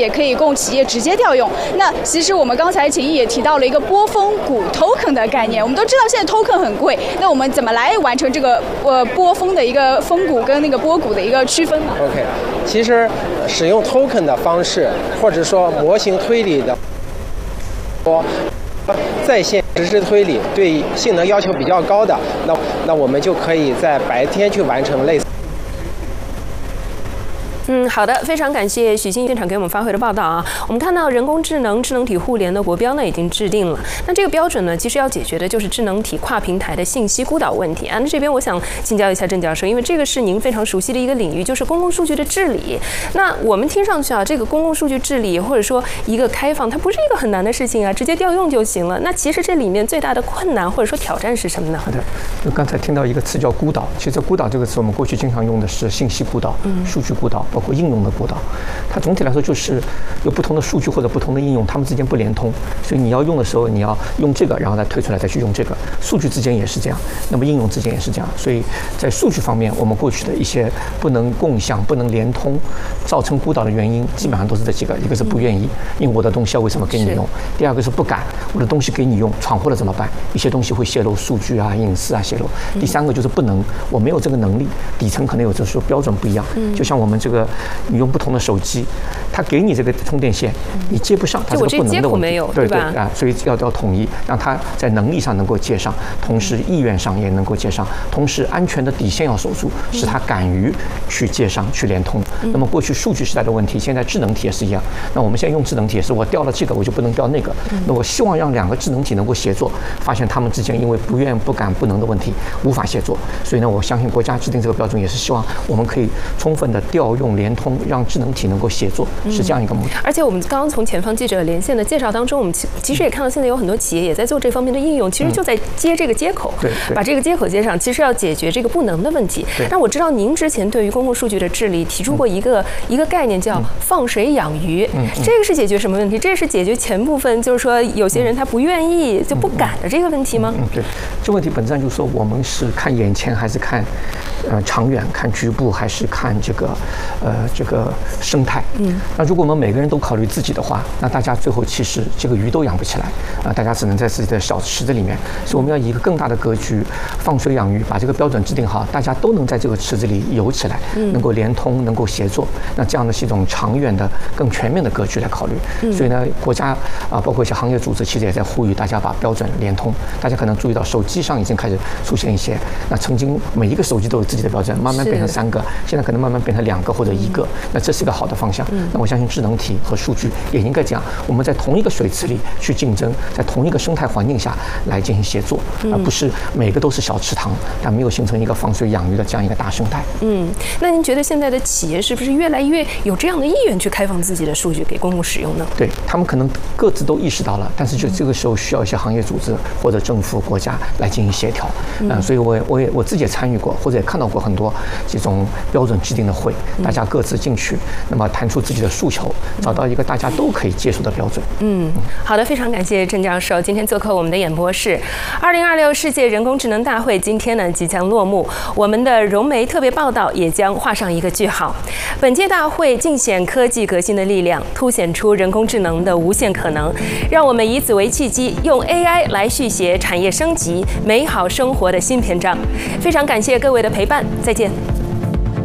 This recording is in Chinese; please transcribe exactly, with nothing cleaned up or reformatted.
也可以供企业直接调用。那其实我们刚才秦毅也提到了一个波峰股 token 的概念，我们都知道现在 token 很贵，那我们怎么来完成这个呃波峰的一个峰股跟那个波谷的一个区分呢 ？OK， 其实使用 token 的方式，或者说模型推理的，说在线实时推理对性能要求比较高的，那那我们就可以在白天去完成类似。 嗯，好的，非常感谢许昕现场给我们发回的报道啊。我们看到人工智能智能体互联的国标呢已经制定了，那这个标准呢，其实要解决的就是智能体跨平台的信息孤岛问题啊。那这边我想请教一下郑教授，因为这个是您非常熟悉的一个领域，就是公共数据的治理。那我们听上去啊，这个公共数据治理或者说一个开放，它不是一个很难的事情啊，直接调用就行了。那其实这里面最大的困难或者说挑战是什么呢？ 好的，就刚才听到一个词叫孤岛，其实孤岛这个词我们过去经常用的是信息孤岛、嗯、数据孤岛，包括应用的孤岛。 它总体来说就是有不同的数据或者不同的应用，它们之间不连通，所以你要用的时候，你要用这个，然后再退出来再去用这个。数据之间也是这样，那么应用之间也是这样。所以在数据方面，我们过去的一些不能共享、不能连通，造成孤岛的原因，基本上都是这几个：一个是不愿意，因为我的东西要为什么给你用；第二个是不敢，我的东西给你用，闯祸了怎么办？一些东西会泄露数据啊、隐私啊泄露；第三个就是不能，我没有这个能力，底层可能有就是说标准不一样。就像我们这个，你用不同的手机，它给你这个充电线，你接不上，它是个不能的问题。对对啊，所以要要统一，让它在能力上能够接上，同时意愿上也能够接上，同时安全的底线要守住，使它敢于去接上、去连通。那么过去数据时代的问题，现在智能体也是一样。那我们现在用智能体也是，我调了这个，我就不能调那个。那我希望让两个智能体能够协作，发现他们之间因为不愿、不敢、不能的问题无法协作。所以呢，我相信国家制定这个标准也是希望我们可以充分的调用、连通，让智能体能够协作，是这样一个目的。 而且我们刚刚从前方记者连线的介绍当中，我们其其实也看到现在有很多企业也在做这方面的应用，其实就在接这个接口， 对， 把这个接口接上，其实要解决这个不能的问题。那我知道您之前对于公共数据的治理提出过一个一个概念叫放水养鱼，这个是解决什么问题？这是解决前部分，就是说有些人他不愿意就不敢的这个问题吗？ 嗯，对，这问题本质上就是说我们是看眼前还是看呃长远，看局部还是看这个呃这个生态。嗯，那如果我们每个人都考虑自己的话，那大家最后其实这个鱼都养不起来啊，大家只能在自己的小池子里面。所以我们要以一个更大的格局，放水养鱼，把这个标准制定好，大家都能在这个池子里游起来，能够连通，能够协作。那这样的是一种长远的、更全面的格局来考虑。所以呢，国家啊，包括一些行业组织，其实也在呼吁大家把标准连通。大家可能注意到，手机上已经开始出现一些，那曾经每一个手机都有自己的标准，慢慢变成三个，现在可能慢慢变成两个或者一个。那这是一个好的方向。那我相信智能体和数据也应该这样，我们在同一个水池里去竞争，在同一个生态环境下来进行协作，而不是每个都是小池塘，但没有形成一个放水养鱼的这样一个大生态。 嗯，那您觉得现在的企业是不是越来越有这样的意愿去开放自己的数据给公共使用呢？ 对，他们可能各自都意识到了，但是就这个时候需要一些行业组织或者政府、国家来进行协调。嗯、呃，所以我也我也我自己也参与过，或者也看到过很多这种标准制定的会，大家各自进去，那么谈出自己的诉求，找到一个大家都可以接受的标准。 嗯，好的，非常感谢郑教授今天做客我们的演播室。二零二六世界人工智能大会今天呢即将落幕，我们的融媒特别报道也将画上一个句号。本届大会尽显科技革新的力量，凸显出人工智能的无限可能，让我们以此为契机，用 A I 来续写产业升级、美好生活的新篇章。非常感谢各位的陪伴，再见。